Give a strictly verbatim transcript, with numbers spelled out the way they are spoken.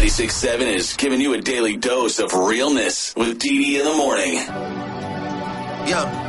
ninety-six point seven is giving you a daily dose of realness with Dee Dee in the morning. Yeah.